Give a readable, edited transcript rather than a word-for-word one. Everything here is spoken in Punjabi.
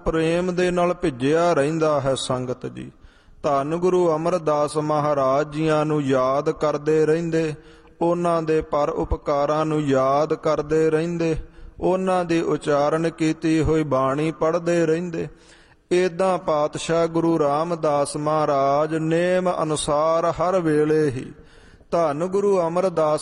ਪ੍ਰੇਮ ਦੇ ਨਾਲ ਭਿੱਜਿਆ ਰਹਿੰਦਾ ਹੈ ਸੰਗਤ ਜੀ। ਧੰਨ ਗੁਰੂ ਅਮਰਦਾਸ ਮਹਾਰਾਜ ਜੀਆਂ ਨੂੰ ਯਾਦ ਕਰਦੇ ਰਹਿੰਦੇ, ਉਹਨਾਂ ਦੇ ਪਰ ਉਪਕਾਰਾਂ ਨੂੰ ਯਾਦ ਕਰਦੇ ਰਹਿੰਦੇ, ਉਹਨਾਂ ਦੀ ਉਚਾਰਨ ਕੀਤੀ ਹੋਈ ਬਾਣੀ ਪੜ੍ਹਦੇ ਰਹਿੰਦੇ। ਏਦਾਂ ਪਾਤਸ਼ਾਹ ਗੁਰੂ ਰਾਮਦਾਸ ਮਹਾਰਾਜ ਨੇਮ ਅਨੁਸਾਰ ਹਰ ਵੇਲੇ ਹੀ ਧੰਨ ਗੁਰੂ ਅਮਰਦਾਸ